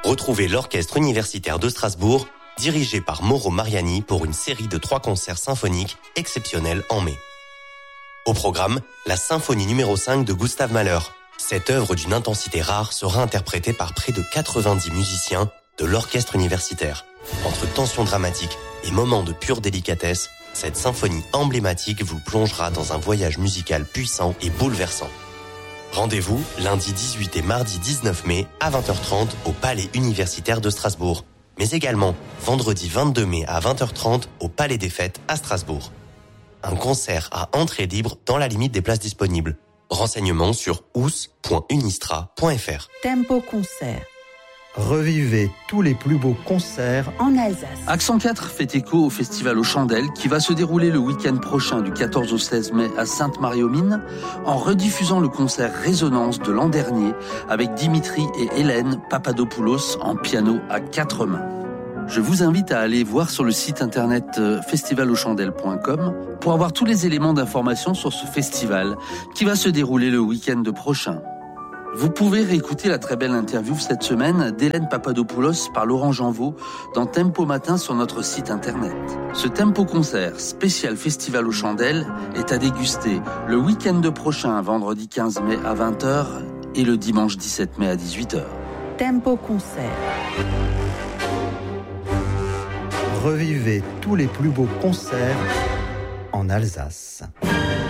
Retrouvez l'Orchestre universitaire de Strasbourg, dirigé par Mauro Mariani pour une série de 3 concerts symphoniques exceptionnels en mai. Au programme, la symphonie numéro 5 de Gustav Mahler. Cette œuvre d'une intensité rare sera interprétée par près de 90 musiciens de l'orchestre universitaire. Entre tensions dramatiques et moments de pure délicatesse, cette symphonie emblématique vous plongera dans un voyage musical puissant et bouleversant. Rendez-vous lundi 18 et mardi 19 mai à 20h30 au Palais universitaire de Strasbourg, mais également vendredi 22 mai à 20h30 au Palais des Fêtes à Strasbourg. Un concert à entrée libre dans la limite des places disponibles. Renseignements sur ous.unistra.fr. Tempo Concert. Revivez tous les plus beaux concerts en Alsace. Accent 4 fait écho au festival aux Chandelles qui va se dérouler le week-end prochain du 14 au 16 mai à Sainte-Marie-aux-Mines en rediffusant le concert Résonance de l'an dernier avec Dimitri et Hélène Papadopoulos en piano à 4 mains. Je vous invite à aller voir sur le site internet festivalauxchandelles.com pour avoir tous les éléments d'information sur ce festival qui va se dérouler le week-end prochain. Vous pouvez réécouter la très belle interview cette semaine d'Hélène Papadopoulos par Laurent Janvaux dans Tempo Matin sur notre site internet. Ce Tempo Concert spécial Festival aux Chandelles est à déguster le week-end prochain, vendredi 15 mai à 20h et le dimanche 17 mai à 18h. Tempo Concert. Revivez tous les plus beaux concerts en Alsace.